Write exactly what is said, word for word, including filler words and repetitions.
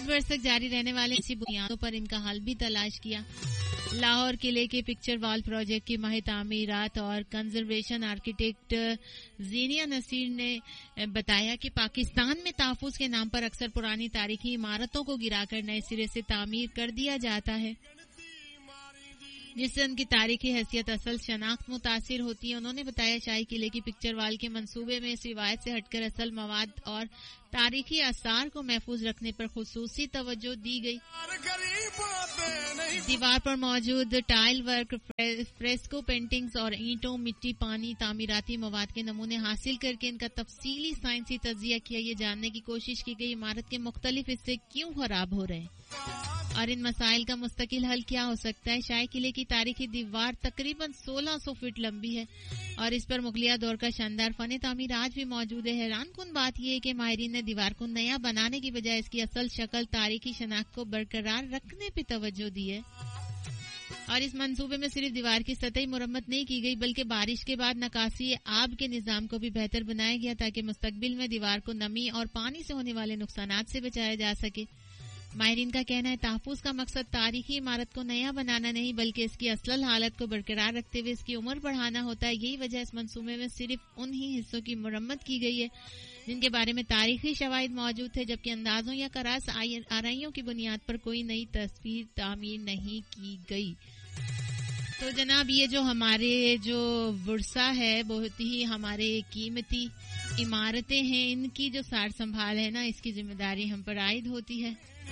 पाँच वर्ष तक जारी रहने वाले इसी बुनियादों पर इनका हल भी तलाश किया। लाहौर किले के पिक्चर वॉल प्रोजेक्ट की माहिर तामीरात और कंजर्वेशन आर्किटेक्ट जीनिया नसीर ने बताया कि पाकिस्तान में तहफ्फुज़ के नाम पर अक्सर पुरानी तारीखी इमारतों को गिराकर नए सिरे से तामीर कर दिया जाता है, जिससे उनकी तारीखी हैसियत असल शनाख्त मुतासिर होती है। उन्होंने बताया शाही किले की पिक्चर वॉल के मंसूबे में इस रिवायत से हटकर असल मवाद और तारीखी आसार को महफूज रखने पर खुसूसी तवज्जो दी गई। दीवार पर मौजूद टाइल वर्क, फ्रेस्को पेंटिंग्स और ईंटों, मिट्टी, पानी, तामीराती मवाद के नमूने हासिल करके इनका तफसीली साइंसी तज्जिया किया। ये जानने की कोशिश की गई इमारत के मुख्तलिफ हिस्से क्यों खराब हो रहे हैं और इन मसाइल का मुस्तकिल हल क्या हो सकता है। शाही किले की तारीखी दीवार तकरीबन सोलह सौ फीट लंबी है और इस पर मुगलिया दौर का शानदार फन तामीर आज भी मौजूद है। हैरान कुन बात यह है कि माहिरीन ने दीवार को नया बनाने की बजाय इसकी असल शक्ल, तारीखी शनाख्त को बरकरार रखने पे तवज्जो दी है और इस मंसूबे में सिर्फ दीवार की सतही मुरम्मत नहीं की गई बल्कि बारिश के बाद नकासी आब के निजाम को भी बेहतर बनाया गया ताकि मुस्तकबिल में दीवार को नमी और पानी से होने वाले नुकसानात से बचाया जा सके। माहिरीन का कहना है तहफ्फुज़ का मकसद तारीखी इमारत को नया बनाना नहीं बल्कि इसकी असल हालत को बरकरार रखते हुए इसकी उम्र बढ़ाना होता है। यही वजह इस मंसूबे में सिर्फ उन ही हिस्सों की मुरम्मत की गई है जिनके बारे में तारीखी शवाहिद मौजूद थे, जबकि अंदाजों या करास आराइयों की बुनियाद पर कोई नई तस्वीर तामीर नहीं की गई। तो जनाब, ये जो हमारे जो वर्सा है, बहुत ही हमारे कीमती इमारतें हैं, इनकी जो सार संभाल है ना, इसकी जिम्मेदारी हम पर आयद होती है।